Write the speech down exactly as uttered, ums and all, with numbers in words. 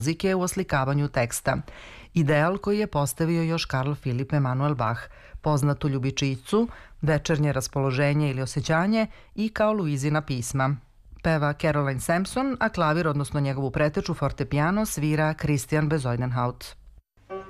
muzike u oslikavanju teksta. Ideal koji je postavio još Karl Filip Emanuel Bach, poznatu ljubičicu, večernje raspoloženje ili osjećanje i kao Luizina pisma. Peva Caroline Sampson, a klavir, odnosno njegovu preteču fortepiano, svira Christian Bezuidenhout.